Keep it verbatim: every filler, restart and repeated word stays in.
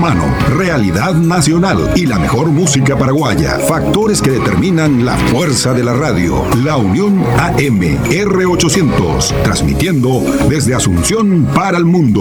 humano, realidad nacional y la mejor música paraguaya. Factores que determinan la fuerza de la radio. La Unión A M R ochocientos, transmitiendo desde Asunción para el mundo.